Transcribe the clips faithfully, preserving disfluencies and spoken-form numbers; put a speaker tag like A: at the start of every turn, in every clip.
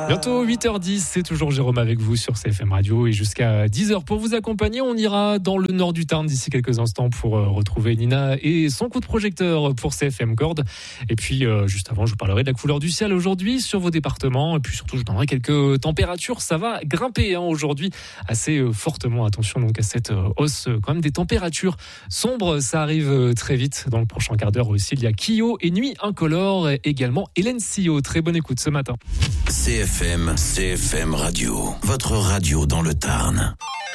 A: Bientôt huit heures dix, c'est toujours Jérôme avec vous sur C F M Radio et jusqu'à dix heures pour vous accompagner. On ira dans le nord du Tarn d'ici quelques instants pour retrouver Nina et son coup de projecteur pour C F M Corde. Et puis euh, juste avant, je vous parlerai de la couleur du ciel aujourd'hui sur vos départements. Et puis surtout, je vous donnerai quelques températures. Ça va grimper hein, aujourd'hui assez euh, fortement. Attention donc à cette euh, hausse euh, quand même des températures sombres. Ça arrive euh, très vite. Dans le prochain quart d'heure aussi, il y a Kyo et Nuit Incolore. Et également Hélène Sio. Très bonne écoute ce matin.
B: C F M, C F M Radio, votre radio dans le Tarn.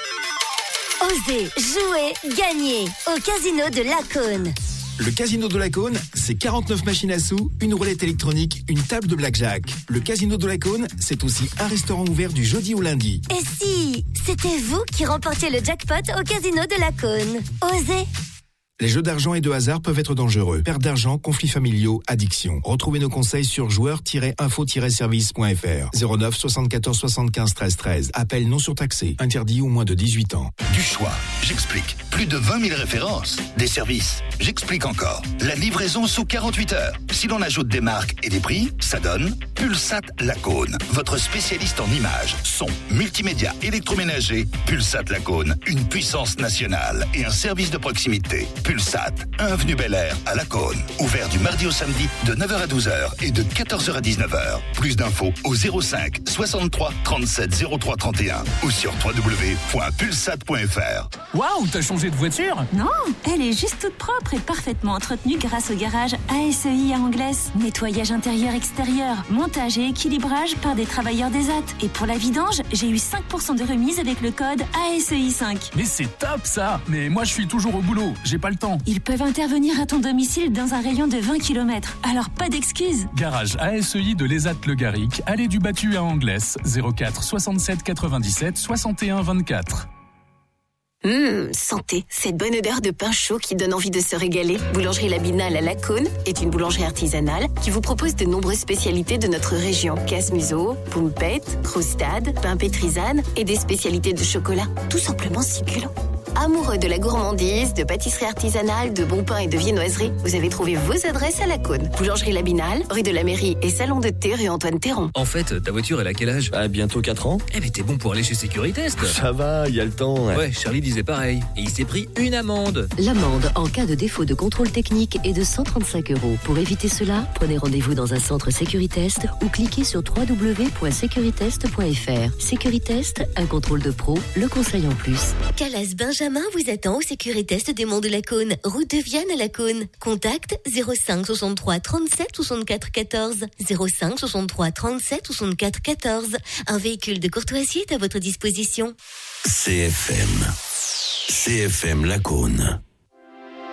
C: Osez, jouer, gagner au Casino de Lacaune.
D: Le Casino de Lacaune, c'est quarante-neuf machines à sous, une roulette électronique, une table de blackjack. Le Casino de Lacaune, c'est aussi un restaurant ouvert du jeudi au lundi.
C: Et si c'était vous qui remportiez le jackpot au Casino de Lacaune? Osez.
D: Les jeux d'argent et de hasard peuvent être dangereux. Perte d'argent, conflits familiaux, addiction. Retrouvez nos conseils sur joueurs tiret info tiret service point f r. zéro neuf soixante-quatorze soixante-quinze treize treize. Appel non surtaxé. Interdit aux moins de dix-huit ans.
E: Du choix, j'explique. Plus de vingt mille références. Des services, j'explique encore. La livraison sous quarante-huit heures. Si l'on ajoute des marques et des prix, ça donne Pulsat Lacaune. Votre spécialiste en images, son, multimédia, électroménager. Pulsat Lacaune, une puissance nationale et un service de proximité. Pulsat, un avenue Bel Air à Lacaune. Ouvert du mardi au samedi de neuf heures à douze heures et de quatorze heures à dix-neuf heures. Plus d'infos au zéro cinq soixante-trois trente-sept zéro trois trente et un ou sur w w w point pulsat point f r.
F: Waouh, t'as changé de voiture?
G: Non, elle est juste toute propre et parfaitement entretenue grâce au garage A S E I à Anglaise. Nettoyage intérieur-extérieur, montage et équilibrage par des travailleurs des A T. Et pour la vidange, j'ai eu cinq pour cent de remise avec le code A S E I cinq.
F: Mais c'est top ça! Mais moi je suis toujours au boulot, j'ai pas le temps.
G: Ils peuvent intervenir à ton domicile dans un rayon de vingt kilomètres. Alors pas d'excuses.
F: Garage A S E I de l'E S A T Le Garric, allée du Battu à Anglaise, zéro quatre soixante-sept quatre-vingt-dix-sept soixante et un vingt-quatre.
H: Hum, santé, cette bonne odeur de pain chaud qui donne envie de se régaler. Boulangerie Labinale à Lacaune est une boulangerie artisanale qui vous propose de nombreuses spécialités de notre région. Casse-museau, poumpette, croustade, pain pétrisane et des spécialités de chocolat. Tout simplement succulent. Amoureux de la gourmandise, de pâtisserie artisanale, de bon pain et de viennoiserie, vous avez trouvé vos adresses à Lacaune. Boulangerie Labinale, rue de la Mairie et salon de thé rue Antoine Théron.
I: En fait, ta voiture, elle a quel âge?
J: Ah, bientôt quatre ans.
I: Eh mais t'es bon pour aller chez Sécuritest.
J: Ça va, il y a le temps. Ouais.
I: ouais, Charlie disait pareil. Et il s'est pris une amende.
K: L'amende en cas de défaut de contrôle technique est de cent trente-cinq euros. Pour éviter cela, prenez rendez-vous dans un centre Sécuritest ou cliquez sur w w w point sécuritest point f r. Sécuritest, un contrôle de pro, le conseil en plus.
C: Calas Benjamin vous attend au Sécuritest des Monts de Lacaune, route de Vienne à Lacaune. Contact zéro cinq soixante-trois trente-sept soixante-quatre quatorze. zéro cinq soixante-trois trente-sept soixante-quatre quatorze. Un véhicule de courtoisie est à votre disposition.
B: C F M. C F M Lacaune.